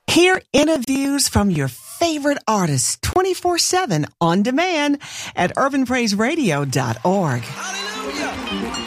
Hear interviews from your favorite artists 24/7 on demand at urbanpraiseradio.org. Hallelujah.